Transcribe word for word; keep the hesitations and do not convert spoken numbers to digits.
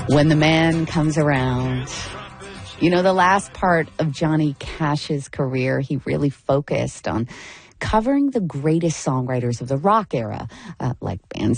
When the Man Comes Around. You know, the last part of Johnny Cash's career, he really focused on covering the greatest songwriters of the rock era, uh, like bands